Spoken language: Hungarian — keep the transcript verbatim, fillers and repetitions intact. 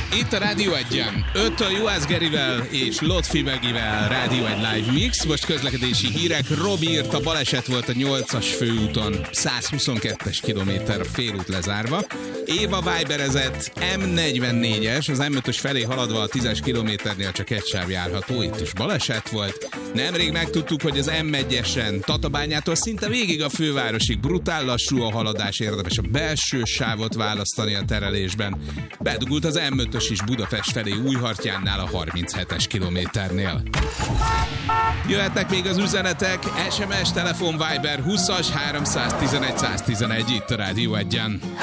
Itt a Rádió egyen. öttől Juhász Gerivel és Lotfi Megivel Rádió egy Live Mix. Most közlekedési hírek. Robi írta, baleset volt a nyolcas főúton. százhuszonkettes kilométer félút lezárva. Éva viberezett, em negyvennégyes, az em ötös felé haladva a tízes kilométernél csak egy sáv járható. Itt is baleset volt. Nemrég megtudtuk, hogy az em egyesen Tatabányától szinte végig a fővárosig brutál lassú a haladás, érdemes a belső sávot választani a terelésben. Bedugult az em ötös is Budapest felé Újhartyánnál a harminchetes kilométernél. Jöhetnek még az üzenetek, es em es, telefon, Viber húszas háromszáztizenegy száztizenegy itt a Rádió egyen.